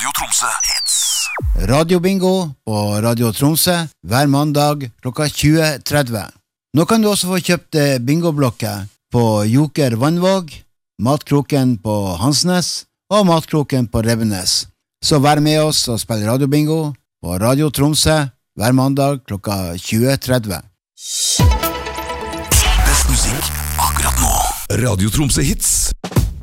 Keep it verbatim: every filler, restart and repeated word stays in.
Radio Tromsø Hits. Radio Bingo på Radio Tromsø hver mandag klokka tjue tretti. Nå kan du også få kjøpt bingoblokker på Joker Vannvåg, Matkroken på Hansnes og Matkroken på Rebbenes. Så vær med oss og spill Radio Bingo på Radio Tromsø hver mandag klokka tjue tretti. Best musikk akkurat nå. Radio Tromsø Hits.